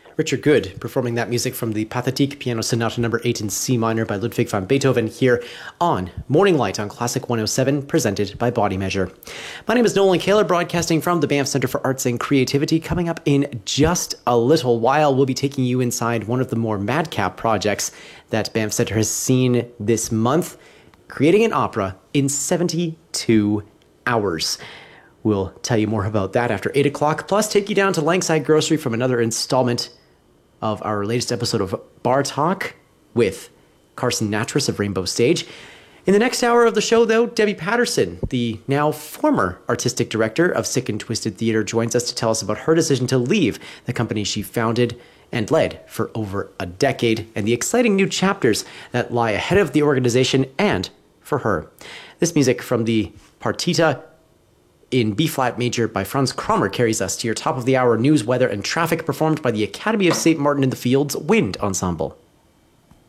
Richard Good performing that music from the Pathétique Piano Sonata No. 8 in C minor by Ludwig van Beethoven here on Morning Light on Classic 107, presented by Body Measure. My name is Nolan Kaler, broadcasting from the Banff Centre for Arts and Creativity. Coming up in just a little while, we'll be taking you inside one of the more madcap projects that Banff Centre has seen this month, creating an opera in 72 hours. We'll tell you more about that after 8 o'clock, plus take you down to Langside Grocery from another installment of our latest episode of Bar Talk with Carson Natras of Rainbow Stage. In the next hour of the show, though, Debbie Patterson, the now former artistic director of Sick and Twisted Theatre, joins us to tell us about her decision to leave the company she founded and led for over a decade, and the exciting new chapters that lie ahead of the organization and for her. This music from the Partita in B-flat major by Franz Krommer carries us to your top of the hour news, weather, and traffic, performed by the Academy of St. Martin in the Fields Wind Ensemble.